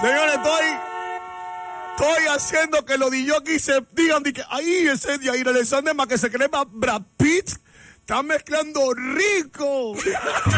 Señores, estoy haciendo que los DJs se digan que ahí ese de ahí Alexander más que se cree Brad Pitt. Está mezclando rico.